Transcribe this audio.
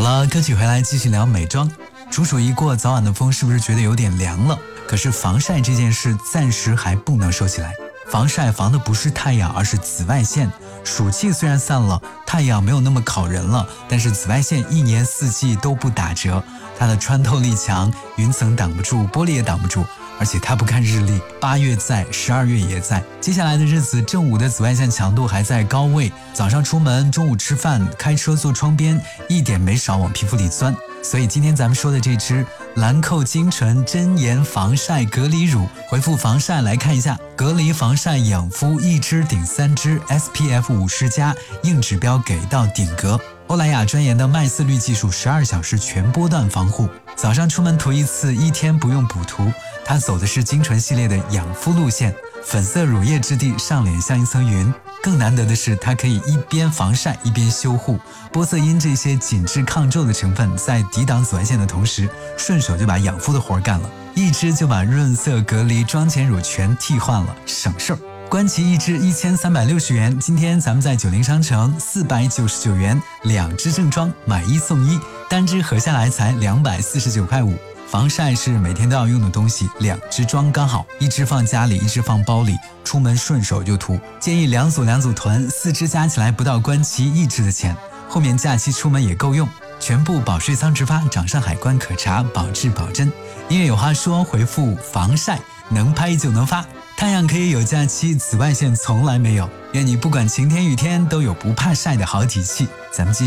了，歌曲回来继续聊美妆。处暑一过，早晚的风是不是觉得有点凉了？可是防晒这件事暂时还不能收起来。防晒防的不是太阳，而是紫外线。暑气虽然散了，太阳没有那么烤人了，但是紫外线一年四季都不打折。它的穿透力强，云层挡不住，玻璃也挡不住，而且它不看日历，8月在，12月也在。接下来的日子，正午的紫外线强度还在高位，早上出门，中午吃饭，开车坐窗边，一点没少往皮肤里钻。所以今天咱们说的这支兰蔻精纯真颜防晒隔离乳，回复防晒来看一下，隔离防晒养肤1支顶3支 SPF 50+，硬指标给到顶格。欧莱雅专研的麦色滤技术，12小时全波段防护。早上出门涂一次，1天不用补涂。它走的是精纯系列的养肤路线，粉色乳液质地，上脸像一层云。更难得的是，它可以一边防晒一边修护。玻色因这些紧致抗皱的成分，在抵挡紫外线的同时，顺手就把养肤的活干了。1支就把润色隔离妆前乳全替换了，省事儿。观其1支1360元，今天咱们在90商城499元，2支正装买1送1，单支合下来才249.5块5。防晒是每天都要用的东西，2支装刚好，1支放家里，1支放包里，出门顺手就涂。建议2组囤，4支加起来不到观其1支的钱，后面假期出门也够用。全部保税仓直发，掌上海关可查，保质保真。音乐有话说，回复防晒，能拍就能发。太阳可以有假期，紫外线从来没有。愿你不管晴天雨天都有不怕晒的好体气。咱们继续。